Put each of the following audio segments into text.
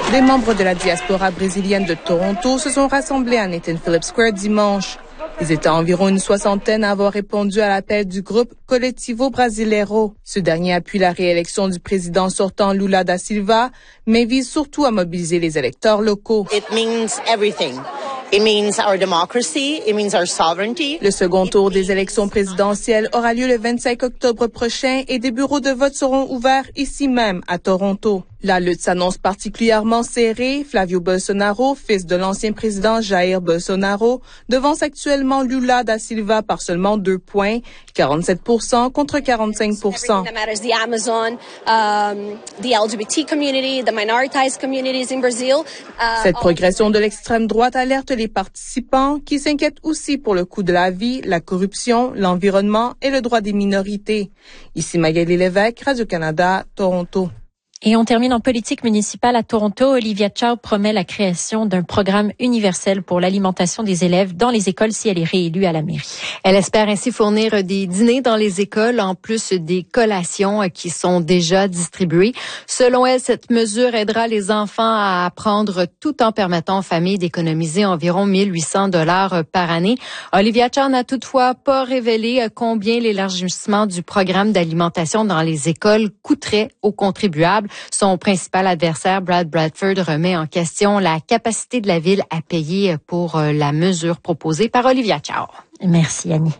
Les membres de la diaspora brésilienne de Toronto se sont rassemblés à Nathan Phillips Square dimanche. Ils étaient environ une soixantaine à avoir répondu à l'appel du groupe Coletivo Brasileiro. Ce dernier appuie la réélection du président sortant Lula da Silva, mais vise surtout à mobiliser les électeurs locaux. It means everything. It means our democracy, it means our sovereignty. Le second tour des élections présidentielles aura lieu le 25 octobre prochain et des bureaux de vote seront ouverts ici même à Toronto. La lutte s'annonce particulièrement serrée. Flavio Bolsonaro, fils de l'ancien président Jair Bolsonaro, devance actuellement Lula da Silva par seulement 2 points, 47% contre 45%. The Amazon, the LGBT community, the minoritized communities in Brazil. Cette progression de l'extrême droite alerte les participants qui s'inquiètent aussi pour le coût de la vie, la corruption, l'environnement et le droit des minorités. Ici Magali Lévesque, Radio-Canada, Toronto. Et on termine en politique municipale à Toronto. Olivia Chow promet la création d'un programme universel pour l'alimentation des élèves dans les écoles si elle est réélue à la mairie. Elle espère ainsi fournir des dîners dans les écoles en plus des collations qui sont déjà distribuées. Selon elle, cette mesure aidera les enfants à apprendre tout en permettant aux familles d'économiser environ 1 800 $ par année. Olivia Chow n'a toutefois pas révélé combien l'élargissement du programme d'alimentation dans les écoles coûterait aux contribuables. Son principal adversaire, Brad Bradford, remet en question la capacité de la ville à payer pour la mesure proposée par Olivia Chow. Merci Annie.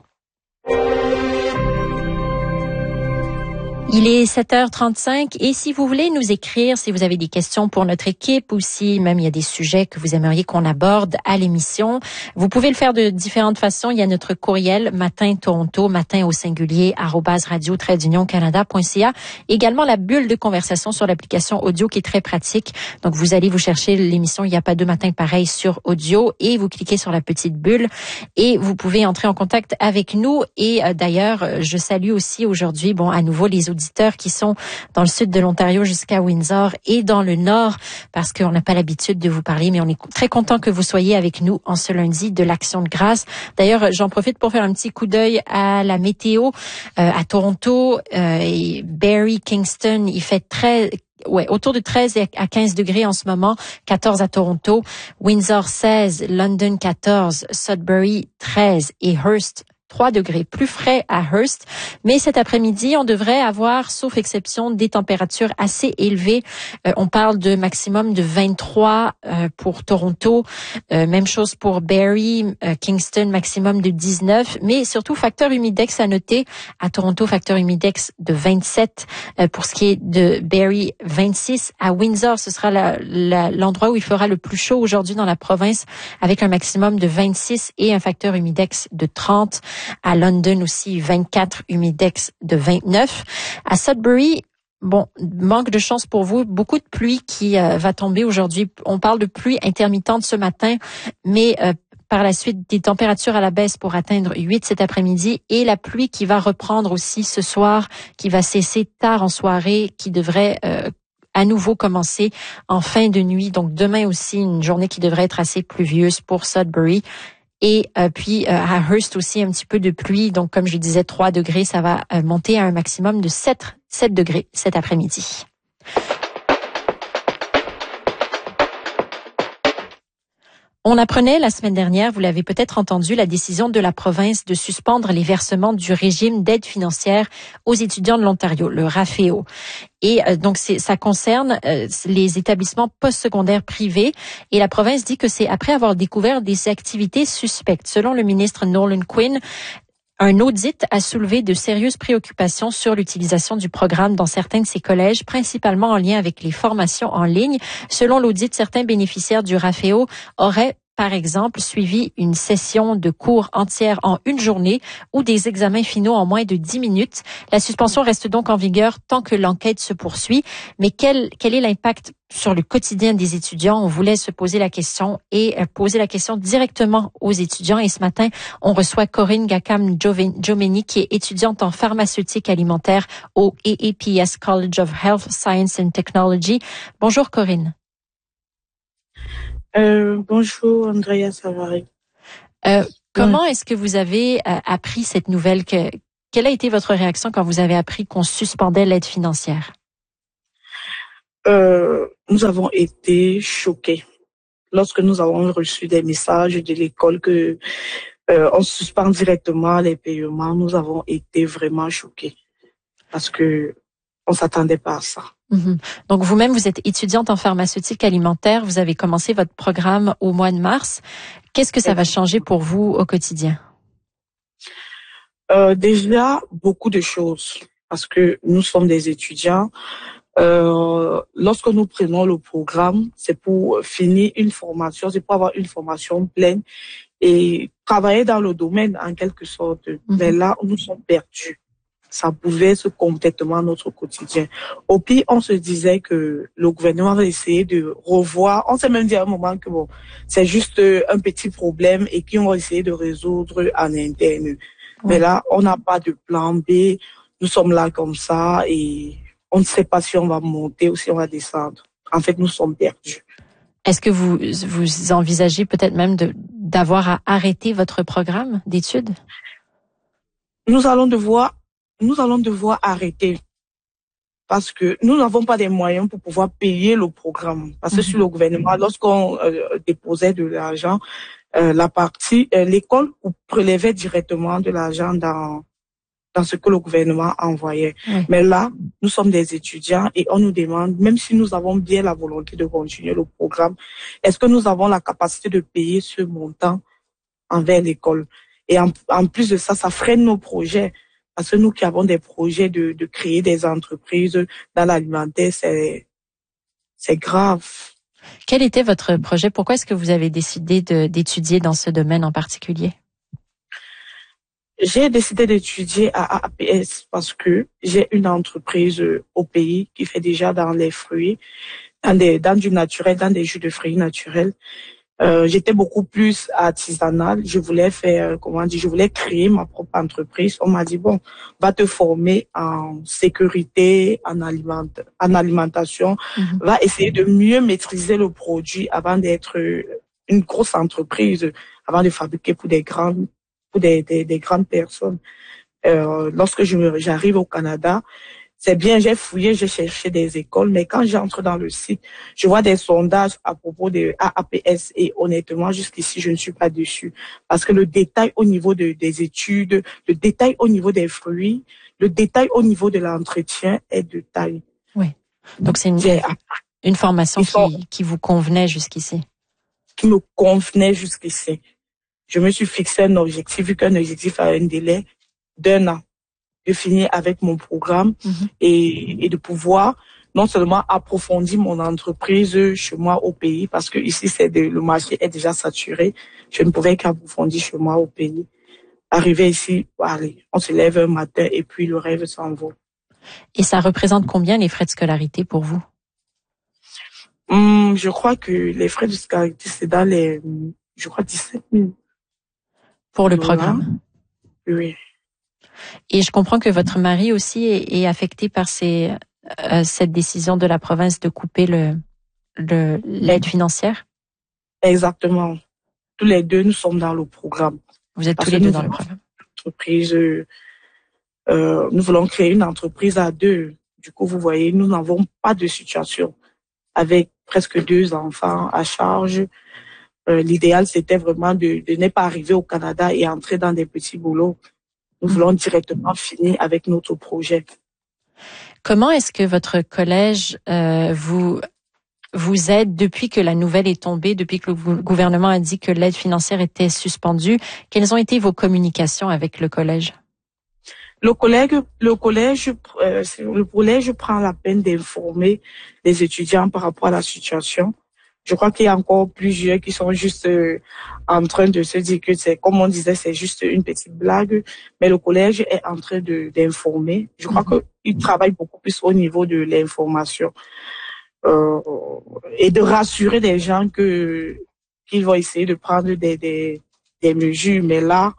Il est 7h35 et si vous voulez nous écrire, si vous avez des questions pour notre équipe ou si même il y a des sujets que vous aimeriez qu'on aborde à l'émission, vous pouvez le faire de différentes façons. Il y a notre courriel matin Toronto, matin au singulier @radio-canada.ca. Également la bulle de conversation sur l'application audio qui est très pratique. Donc vous allez vous chercher l'émission Il n'y a pas deux matins pareils sur audio et vous cliquez sur la petite bulle et vous pouvez entrer en contact avec nous. Et d'ailleurs, je salue aussi aujourd'hui, à nouveau les auditeurs qui sont dans le sud de l'Ontario jusqu'à Windsor et dans le nord parce qu'on n'a pas l'habitude de vous parler, mais on est très content que vous soyez avec nous en ce lundi de l'Action de grâce. D'ailleurs, j'en profite pour faire un petit coup d'œil à la météo à Toronto et Barrie, Kingston. Il fait autour de 13 à 15 degrés en ce moment, 14 à Toronto, Windsor 16, London 14, Sudbury 13 et Hearst 3 degrés, plus frais à Hearst. Mais cet après-midi, on devrait avoir, sauf exception, des températures assez élevées. On parle de maximum de 23 pour Toronto. Même chose pour Barrie, Kingston, maximum de 19. Mais surtout, facteur humidex à noter. À Toronto, facteur humidex de 27. Pour ce qui est de Barrie, 26. À Windsor, ce sera l'endroit où il fera le plus chaud aujourd'hui dans la province, avec un maximum de 26 et un facteur humidex de 30. À London aussi, 24, humidex de 29. À Sudbury, manque de chance pour vous, beaucoup de pluie qui va tomber aujourd'hui. On parle de pluie intermittente ce matin, mais par la suite des températures à la baisse pour atteindre 8 cet après-midi et la pluie qui va reprendre aussi ce soir, qui va cesser tard en soirée, qui devrait à nouveau commencer en fin de nuit. Donc demain aussi, une journée qui devrait être assez pluvieuse pour Sudbury. Et puis à Hearst aussi un petit peu de pluie. Donc comme je disais, 3 degrés, ça va monter à un maximum de 7 degrés cet après-midi. On apprenait la semaine dernière, vous l'avez peut-être entendu, la décision de la province de suspendre les versements du régime d'aide financière aux étudiants de l'Ontario, le RAFEO. Et donc ça concerne les établissements postsecondaires privés. Et la province dit que c'est après avoir découvert des activités suspectes. Selon le ministre Nolan Quinn, un audit a soulevé de sérieuses préoccupations sur l'utilisation du programme dans certains de ces collèges, principalement en lien avec les formations en ligne. Selon l'audit, certains bénéficiaires du RAFEO auraient par exemple, suivi une session de cours entière en une journée ou des examens finaux en moins de 10 minutes. La suspension reste donc en vigueur tant que l'enquête se poursuit. Mais quel est l'impact sur le quotidien des étudiants? On voulait se poser la question et poser la question directement aux étudiants. Et ce matin, on reçoit Corinne Gacam-Jomeni, qui est étudiante en pharmaceutique alimentaire au AAPS College of Health, Science and Technology. Bonjour Corinne. Bonjour Andrea Savary. Comment est-ce que vous avez appris cette nouvelle? Quelle a été votre réaction quand vous avez appris qu'on suspendait l'aide financière? Nous avons été choqués lorsque nous avons reçu des messages de l'école que on suspend directement les paiements. Nous avons été vraiment choqués parce que on s'attendait pas à ça. Donc vous-même, vous êtes étudiante en pharmaceutique alimentaire. Vous avez commencé votre programme au mois de mars. Qu'est-ce que ça va changer pour vous au quotidien? Déjà, beaucoup de choses parce que nous sommes des étudiants. Lorsque nous prenons le programme, c'est pour finir une formation, c'est pour avoir une formation pleine et travailler dans le domaine en quelque sorte. Mais là, nous sommes perdus. Ça pouvait se complètement notre quotidien. Au pire, on se disait que le gouvernement va essayer de revoir. On s'est même dit à un moment que bon, c'est juste un petit problème et qu'on va essayer de résoudre en interne. Mais là, on n'a pas de plan B. Nous sommes là comme ça et on ne sait pas si on va monter ou si on va descendre. En fait, nous sommes perdus. Est-ce que vous envisagez peut-être même d'avoir à arrêter votre programme d'études? Nous allons devoir arrêter parce que nous n'avons pas des moyens pour pouvoir payer le programme. Parce que sur le gouvernement, lorsqu'on déposait de l'argent, l'école prélevait directement de l'argent dans ce que le gouvernement envoyait. Mais là, nous sommes des étudiants et on nous demande, même si nous avons bien la volonté de continuer le programme, est-ce que nous avons la capacité de payer ce montant envers l'école? Et en plus de ça, ça freine nos projets. Parce que nous qui avons des projets de créer des entreprises dans l'alimentaire, c'est grave. Quel était votre projet? Pourquoi est-ce que vous avez décidé d'étudier dans ce domaine en particulier? J'ai décidé d'étudier à APS parce que j'ai une entreprise au pays qui fait déjà dans les fruits, dans du naturel, dans des jus de fruits naturels. J'étais beaucoup plus artisanale. Je voulais faire, je voulais créer ma propre entreprise. On m'a dit, bon, va te former en sécurité, en alimentation, va essayer de mieux maîtriser le produit avant d'être une grosse entreprise, avant de fabriquer pour des grandes personnes. Lorsque j'arrive au Canada, c'est bien, j'ai fouillé, j'ai cherché des écoles, mais quand j'entre dans le site, je vois des sondages à propos de AAPS et honnêtement, jusqu'ici, je ne suis pas dessus. Parce que le détail au niveau des études, le détail au niveau des fruits, le détail au niveau de l'entretien est de taille. Oui. Donc c'est une formation qui vous convenait jusqu'ici. Qui me convenait jusqu'ici. Je me suis fixé un objectif, vu qu'un objectif a un délai d'1 an. De finir avec mon programme et de pouvoir non seulement approfondir mon entreprise chez moi au pays, parce que ici le marché est déjà saturé. Je ne pouvais qu'approfondir chez moi au pays. Arriver ici, allez, on se lève un matin et puis le rêve s'en va. Et ça représente combien les frais de scolarité pour vous? Je crois que les frais de scolarité, c'est dans les, 17 000. Pour le programme? Oui. Et je comprends que votre mari aussi est affecté par cette décision de la province de couper l'aide financière? Exactement. Tous les deux, nous sommes dans le programme. Vous êtes tous les deux dans le programme. Nous voulons créer une entreprise à deux. Du coup, vous voyez, nous n'avons pas de situation avec presque 2 enfants à charge. L'idéal, c'était vraiment de ne pas arriver au Canada et entrer dans des petits boulots. Nous voulons directement finir avec notre projet. Comment est-ce que votre collège vous aide depuis que la nouvelle est tombée, depuis que le gouvernement a dit que l'aide financière était suspendue? Quelles ont été vos communications avec le collège? Le collège prend la peine d'informer les étudiants par rapport à la situation. Je crois qu'il y a encore plusieurs qui sont juste en train de se dire que comme on disait, c'est juste une petite blague. Mais le collège est en train d'informer. Je crois qu'il travaille beaucoup plus au niveau de l'information et de rassurer les gens qu'ils vont essayer de prendre des mesures. Mais là,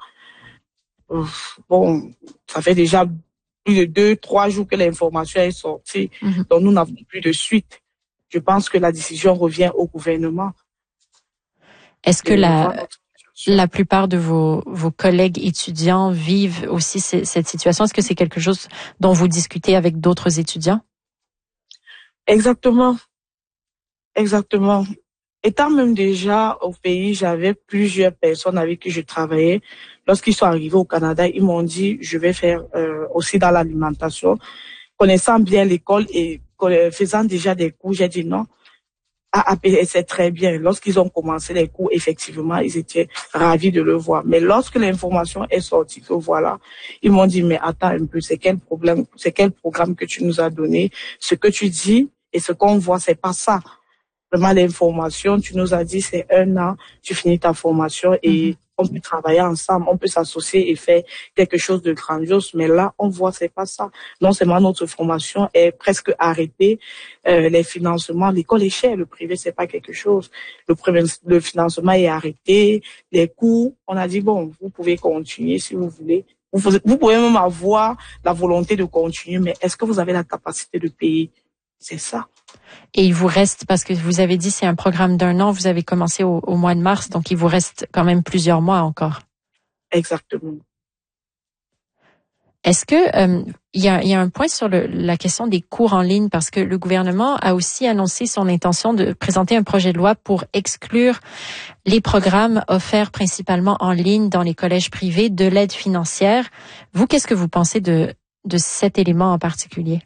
ça fait déjà plus de 2-3 jours que l'information est sortie, donc nous n'avons plus de suite. Je pense que la décision revient au gouvernement. Est-ce que la plupart de vos collègues étudiants vivent aussi cette situation? Est-ce que c'est quelque chose dont vous discutez avec d'autres étudiants? Exactement. Exactement. Étant même déjà au pays, j'avais plusieurs personnes avec qui je travaillais. Lorsqu'ils sont arrivés au Canada, ils m'ont dit, je vais faire aussi dans l'alimentation. Connaissant bien l'école et faisant déjà des cours, j'ai dit non. APS, c'est très bien. Lorsqu'ils ont commencé les cours, effectivement, ils étaient ravis de le voir. Mais lorsque l'information est sortie que voilà, ils m'ont dit, mais attends un peu, c'est quel programme que tu nous as donné? Ce que tu dis et ce qu'on voit, c'est pas ça. Vraiment, l'information, tu nous as dit, c'est 1 an, tu finis ta formation et on peut travailler ensemble, on peut s'associer et faire quelque chose de grandiose. Mais là, on voit, c'est pas ça. Non seulement notre formation est presque arrêtée, les financements, l'école est chère, le privé, c'est pas quelque chose. Le financement est arrêté, les cours, on a dit, bon, vous pouvez continuer si vous voulez. Vous pouvez même avoir la volonté de continuer, mais est-ce que vous avez la capacité de payer? C'est ça. Et il vous reste, parce que vous avez dit c'est un programme d'1 an, vous avez commencé au mois de mars, donc il vous reste quand même plusieurs mois encore. Exactement. Est-ce que il y a un point sur la question des cours en ligne, parce que le gouvernement a aussi annoncé son intention de présenter un projet de loi pour exclure les programmes offerts principalement en ligne dans les collèges privés de l'aide financière. Vous, qu'est-ce que vous pensez de cet élément en particulier?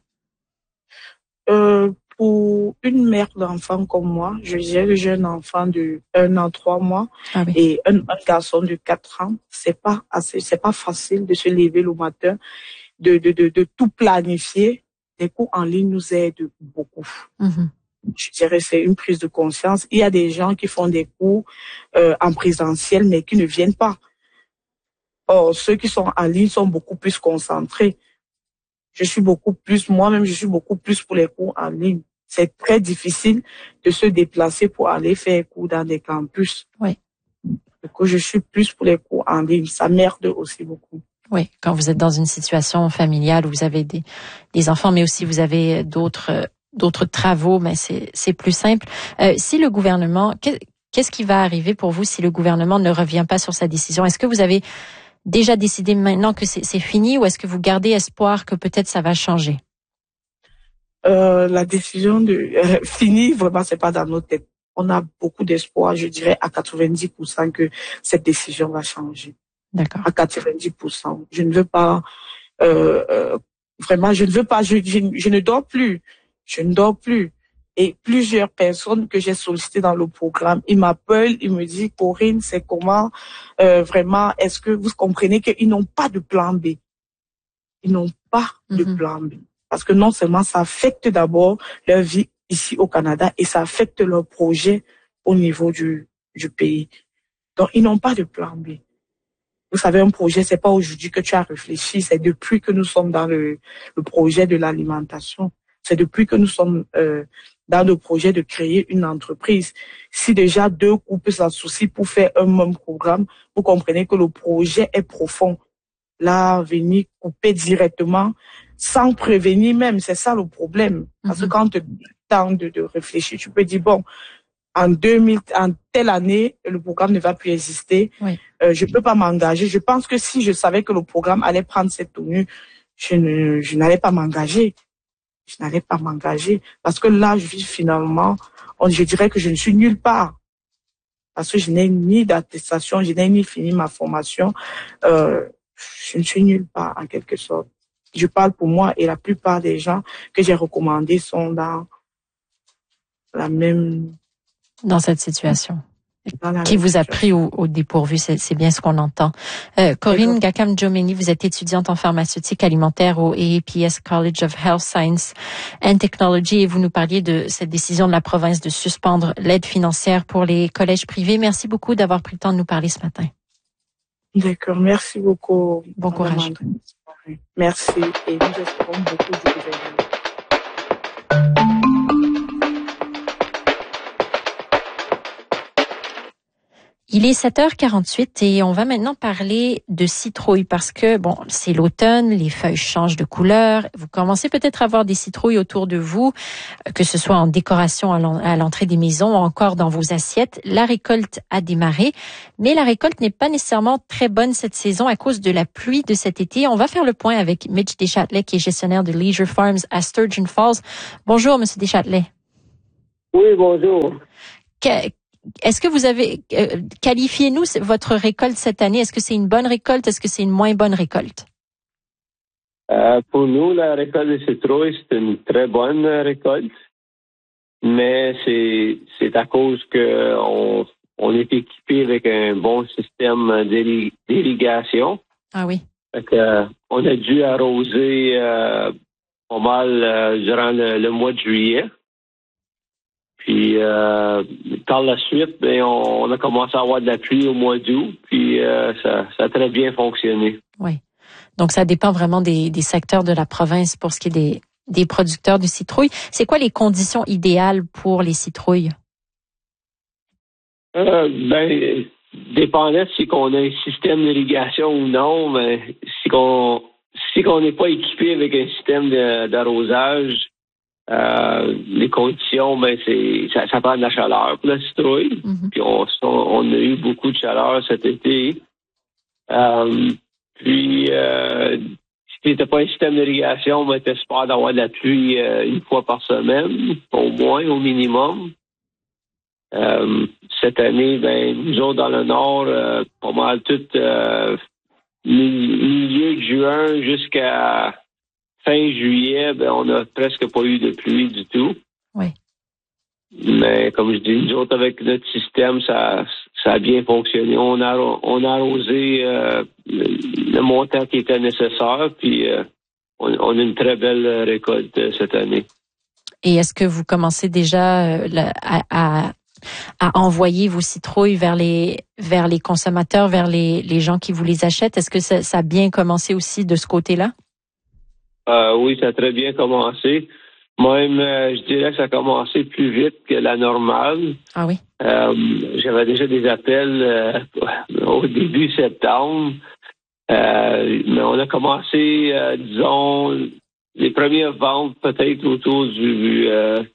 Pour une mère d'enfant comme moi, je dirais que j'ai un enfant de 1 an, 3 mois et un garçon de 4 ans. C'est pas facile de se lever le matin, de tout planifier. Les cours en ligne nous aident beaucoup. Je dirais c'est une prise de conscience. Il y a des gens qui font des cours en présentiel mais qui ne viennent pas. Or, ceux qui sont en ligne sont beaucoup plus concentrés. Moi-même, je suis beaucoup plus pour les cours en ligne. C'est très difficile de se déplacer pour aller faire cours dans des campus. Oui. Du coup, je suis plus pour les cours en ligne. Ça merde aussi beaucoup. Oui, quand vous êtes dans une situation familiale où vous avez des enfants, mais aussi vous avez d'autres travaux, mais c'est plus simple. Si le gouvernement, qu'est-ce qui va arriver pour vous si le gouvernement ne revient pas sur sa décision? Est-ce que vous avez déjà décidé maintenant que c'est fini, ou est-ce que vous gardez espoir que peut-être ça va changer? La décision de fini, vraiment, c'est pas dans nos têtes. On a beaucoup d'espoir, je dirais à 90% que cette décision va changer. D'accord. À 90%. Je ne veux pas, vraiment, je ne dors plus. Je ne dors plus. Et plusieurs personnes que j'ai sollicitées dans le programme, ils m'appellent, ils me disent, Corinne, c'est comment, vraiment, est-ce que vous comprenez qu'ils n'ont pas de plan B? Ils n'ont pas de plan B. Parce que non seulement ça affecte d'abord leur vie ici au Canada et ça affecte leur projet au niveau du pays. Donc, ils n'ont pas de plan B. Vous savez, un projet, c'est pas aujourd'hui que tu as réfléchi, c'est depuis que nous sommes dans le projet de l'alimentation. C'est depuis que nous sommes dans le projet de créer une entreprise. Si déjà 2 couples s'associent pour faire un même programme, vous comprenez que le projet est profond. Là, venir couper directement, sans prévenir même, c'est ça le problème. Parce que quand tu as le temps de réfléchir, tu peux dire, bon, en telle année, le programme ne va plus exister. Oui. Je peux pas m'engager. Je pense que si je savais que le programme allait prendre cette tenue, je n'allais pas m'engager. Je n'allais pas m'engager. Parce que là, je dirais que je ne suis nulle part. Parce que je n'ai ni d'attestation, je n'ai ni fini ma formation. Je ne suis nulle part, en quelque sorte. Je parle pour moi et la plupart des gens que j'ai recommandés sont dans dans cette situation. Qui vous a pris au dépourvu, c'est bien ce qu'on entend. Corinne Gakam-Jomeni, vous êtes étudiante en pharmaceutique alimentaire au AAPS College of Health Science and Technology et vous nous parliez de cette décision de la province de suspendre l'aide financière pour les collèges privés. Merci beaucoup d'avoir pris le temps de nous parler ce matin. D'accord, merci beaucoup. Bon courage. Merci et nous espérons beaucoup du gouvernement. Il est 7h48 et on va maintenant parler de citrouilles parce que, bon, c'est l'automne, les feuilles changent de couleur. Vous commencez peut-être à voir des citrouilles autour de vous, que ce soit en décoration à l'entrée des maisons ou encore dans vos assiettes. La récolte a démarré, mais la récolte n'est pas nécessairement très bonne cette saison à cause de la pluie de cet été. On va faire le point avec Mitch Deschâtelet, qui est gestionnaire de Leisure Farms à Sturgeon Falls. Bonjour, Monsieur Deschâtelet. Oui, bonjour. Est-ce que vous avez qualifiez-nous votre récolte cette année? Est-ce que c'est une bonne récolte? Est-ce que c'est une moins bonne récolte? Pour nous, la récolte de citrouilles, c'est une très bonne récolte, mais c'est à cause que on est équipé avec un bon système d'irrigation. Ah oui. Fait que, on a dû arroser pas mal durant le mois de juillet. Puis par la suite, on a commencé à avoir de la pluie au mois d'août, puis ça a très bien fonctionné. Oui. Donc ça dépend vraiment des secteurs de la province pour ce qui est des producteurs de citrouilles. C'est quoi les conditions idéales pour les citrouilles? Dépendait si qu'on a un système d'irrigation ou non, mais si qu'on n'est pas équipé avec un système d'arrosage, les conditions, ça prend de la chaleur pour la citrouille. Mm-hmm. Puis on a eu beaucoup de chaleur cet été. Si t'as pas un système d'irrigation, t'espères d'avoir de la pluie une fois par semaine, au moins, au minimum. Cette année, nous autres dans le nord, pas mal tout milieu de juin jusqu'à fin juillet, on n'a presque pas eu de pluie du tout. Oui. Mais comme je dis, nous autres, avec notre système, ça a bien fonctionné. On a arrosé le montant qui était nécessaire, puis on a une très belle récolte cette année. Et est-ce que vous commencez déjà à envoyer vos citrouilles vers les consommateurs, vers les gens qui vous les achètent? Est-ce que ça a bien commencé aussi de ce côté-là? Oui, ça a très bien commencé. Même, je dirais que ça a commencé plus vite que la normale. Ah oui? J'avais déjà des appels au début septembre. Mais on a commencé, disons, les premières ventes peut-être autour du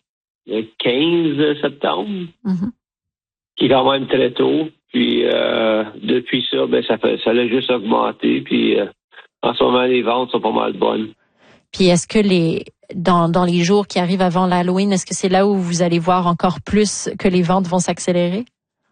15 septembre, mm-hmm. qui est quand même très tôt. Puis depuis ça, ça a juste augmenté. Puis en ce moment, les ventes sont pas mal bonnes. Puis est-ce que dans les jours qui arrivent avant l'Halloween, est-ce que c'est là où vous allez voir encore plus que les ventes vont s'accélérer?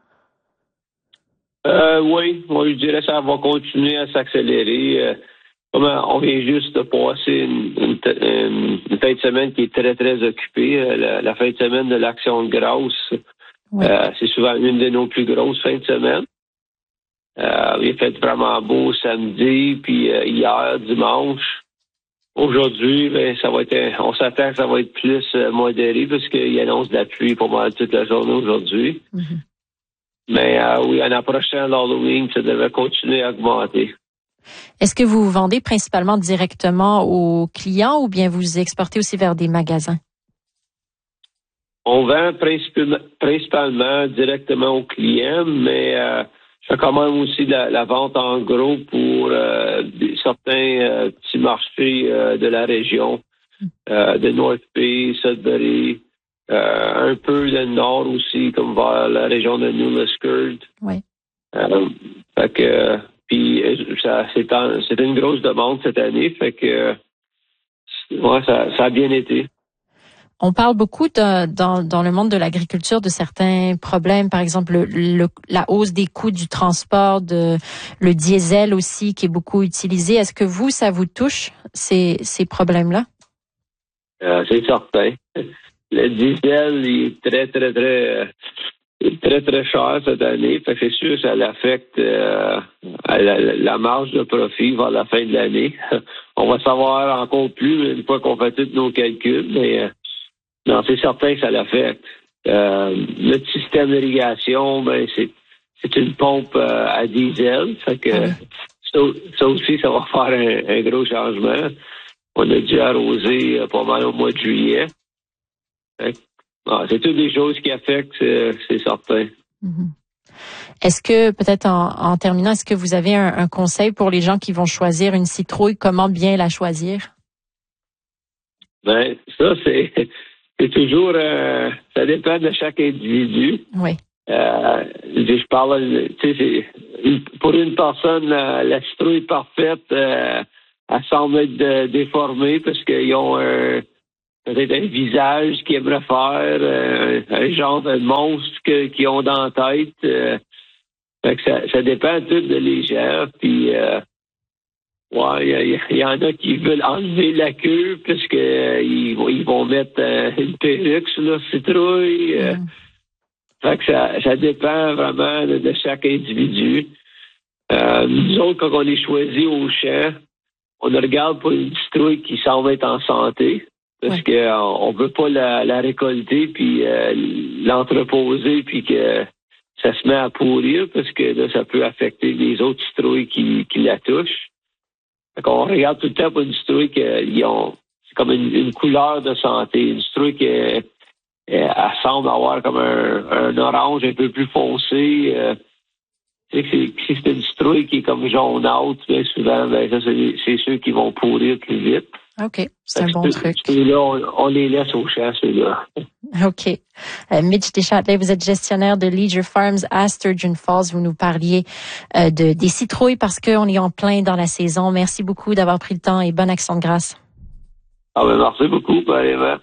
Oui, moi je dirais que ça va continuer à s'accélérer. On vient juste de passer une fin de semaine qui est très, très occupée. La fin de semaine de l'Action de grâce, oui. C'est souvent une de nos plus grosses fins de semaine. Il a fait vraiment beau samedi, puis hier, dimanche. Aujourd'hui, ça va être, on s'attend que ça va être plus modéré parce qu'il annonce de la pluie pour moi toute la journée aujourd'hui. Mm-hmm. Mais oui, en approchant l'Halloween, ça devrait continuer à augmenter. Est-ce que vous vendez principalement directement aux clients ou bien vous exportez aussi vers des magasins? On vend principalement directement aux clients, mais je fais quand même aussi la vente en gros pour certains petits marchés de la région, de North Bay, Sudbury, un peu dans le nord aussi, comme vers la région de New Liskeard. Oui. Fait que puis c'était une grosse demande cette année, fait que ouais, ça a bien été. On parle beaucoup dans le monde de l'agriculture de certains problèmes, par exemple la hausse des coûts du transport, le diesel aussi qui est beaucoup utilisé. Est-ce que ça vous touche ces problèmes-là? C'est certain. Le diesel il est très, très, très, très, très cher cette année. Fait que c'est sûr que ça l'affecte la marge de profit vers la fin de l'année. On va savoir encore plus une fois qu'on fait tous nos calculs, mais non, c'est certain que ça l'affecte. Notre système d'irrigation, c'est une pompe à diesel. Fait que ça aussi, ça va faire un gros changement. On a dû arroser pas mal au mois de juillet. C'est toutes des choses qui affectent, c'est certain. Mm-hmm. Est-ce que, peut-être en terminant, est-ce que vous avez un conseil pour les gens qui vont choisir une citrouille? Comment bien la choisir? Ben, ça, c'est toujours, ça dépend de chaque individu. Oui. Je parle, tu sais, pour une personne, la citrouille parfaite, elle semble être déformée parce qu'ils ont peut-être un visage qu'ils aimeraient faire, un genre de monstre qu'ils ont dans la tête. Fait que ça dépend tout de les gens. Puis, ouais, il y en a qui veulent enlever la queue parce que ils vont mettre une perruque sur leur citrouille. Fait que ça dépend vraiment de chaque individu. Nous autres, quand on est choisi au champ, on regarde pour une citrouille qui semble être en santé. Parce qu'on veut pas la récolter puis l'entreposer puis que ça se met à pourrir parce que là, ça peut affecter les autres citrouilles qui la touchent. Fait qu'on regarde tout le temps pour une citrouille c'est comme une couleur de santé. Une citrouille qui elle semble avoir comme un orange un peu plus foncé. Si c'est une citrouille qui est comme jaunâtre, bien souvent, ça, c'est ceux qui vont pourrir plus vite. OK, c'est un bon truc. Ceux-là, on les laisse au champ, ceux-là. OK. Mitch Deschâtelet, vous êtes gestionnaire de Leisure Farms à Sturgeon Falls. Vous nous parliez des citrouilles parce qu'on est en plein dans la saison. Merci beaucoup d'avoir pris le temps et bonne action de grâce. Merci beaucoup, vraiment.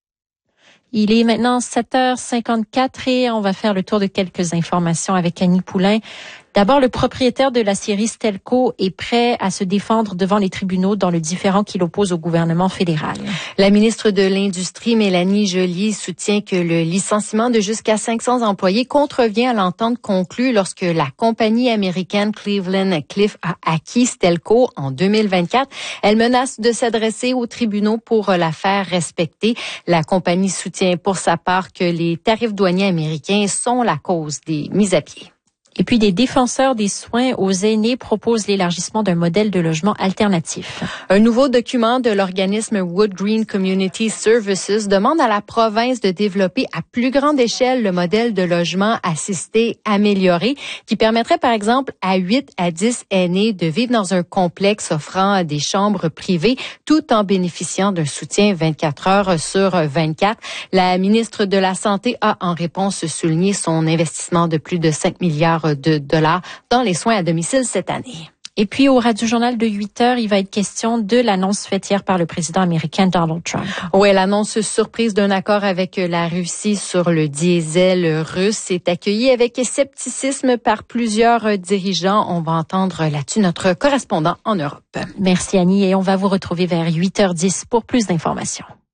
Il est maintenant 7h54 et on va faire le tour de quelques informations avec Annie Poulain. D'abord, le propriétaire de la scierie Stelco est prêt à se défendre devant les tribunaux dans le différend qu'il oppose au gouvernement fédéral. La ministre de l'Industrie, Mélanie Joly, soutient que le licenciement de jusqu'à 500 employés contrevient à l'entente conclue lorsque la compagnie américaine Cleveland-Cliffs a acquis Stelco en 2024. Elle menace de s'adresser aux tribunaux pour la faire respecter. La compagnie soutient pour sa part que les tarifs douaniers américains sont la cause des mises à pied. Et puis, des défenseurs des soins aux aînés proposent l'élargissement d'un modèle de logement alternatif. Un nouveau document de l'organisme Wood Green Community Services demande à la province de développer à plus grande échelle le modèle de logement assisté amélioré qui permettrait, par exemple, à 8 à 10 aînés de vivre dans un complexe offrant des chambres privées tout en bénéficiant d'un soutien 24 heures sur 24. La ministre de la Santé a, en réponse, souligné son investissement de plus de 5 milliards de dollars dans les soins à domicile cette année. Et puis, au Radio-Journal de 8h, il va être question de l'annonce faite hier par le président américain Donald Trump. Oui, l'annonce surprise d'un accord avec la Russie sur le diesel russe est accueillie avec scepticisme par plusieurs dirigeants. On va entendre là-dessus notre correspondant en Europe. Merci Annie et on va vous retrouver vers 8h10 pour plus d'informations.